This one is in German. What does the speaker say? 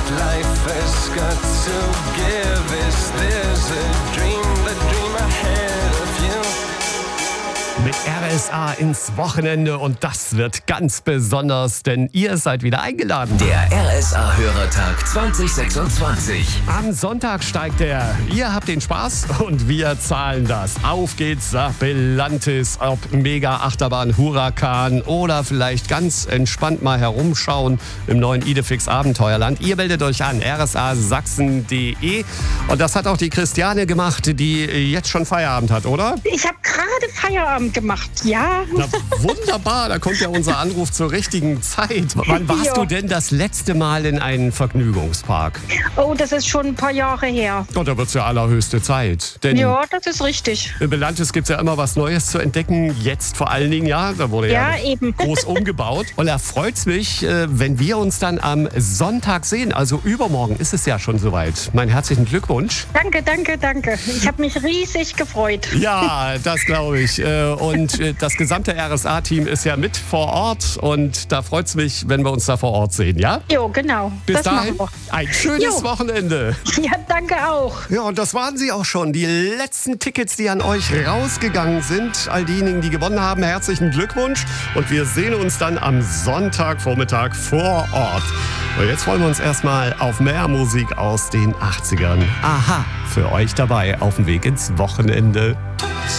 life has got to give. Is this a dream, the dream ahead of you? Mit RSA ins Wochenende und das wird ganz besonders, denn ihr seid wieder eingeladen. Der RSA-Hörertag 2026. Am Sonntag steigt er. Ihr habt den Spaß und wir zahlen das. Auf geht's nach Belantis, ob Mega-Achterbahn, Huracan oder vielleicht ganz entspannt mal herumschauen im neuen Idefix Abenteuerland. Ihr meldet euch an, rsasachsen.de. Und das hat auch die Christiane gemacht, die jetzt schon Feierabend hat, oder? Ich habe gerade Feierabend gemacht, ja. Na, wunderbar, da kommt ja unser Anruf zur richtigen Zeit. Wann warst du denn das letzte Mal in einem Vergnügungspark? Oh, das ist schon ein paar Jahre her. Oh, da wird es ja allerhöchste Zeit. Denn Ja, das ist richtig. in Belantis gibt es ja immer was Neues zu entdecken. Jetzt vor allen Dingen, ja, da wurde ja eben. groß umgebaut. Und da freut es mich, wenn wir uns dann am Sonntag sehen. Also übermorgen ist es ja schon soweit. Meinen herzlichen Glückwunsch. Danke, danke, danke. Ich habe mich riesig gefreut. Ja, das glaube ich. Und das gesamte RSA-Team ist ja mit vor Ort. Und da freut es mich, wenn wir uns da vor Ort sehen, ja? Jo, genau. Bis das dahin, machen ein schönes Jo. Wochenende. wir. Ja, danke auch. Ja, und das waren sie auch schon. Die letzten Tickets, die an euch rausgegangen sind. All diejenigen, die gewonnen haben, herzlichen Glückwunsch. Und wir sehen uns dann am Sonntagvormittag vor Ort. Und jetzt freuen wir uns erstmal auf mehr Musik aus den 80ern. Aha, für euch dabei auf dem Weg ins Wochenende.